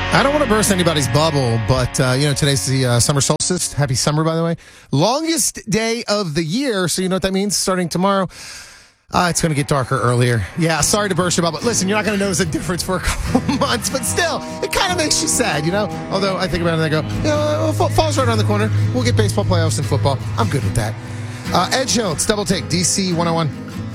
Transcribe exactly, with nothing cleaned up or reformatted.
I don't want to burst anybody's bubble, but, uh, you know, today's the uh, summer solstice. Happy summer, by the way. Longest day of the year, so you know what that means? Starting tomorrow, uh, it's going to get darker earlier. Yeah, sorry to burst your bubble. Listen, you're not going to notice a difference for a couple months, but still, it kind of makes you sad, you know? Although I think about it and I go, you know, fall, fall's right around the corner. We'll get baseball playoffs and football. I'm good with that. Uh, Ed Show, it's Double Take, D C one oh one.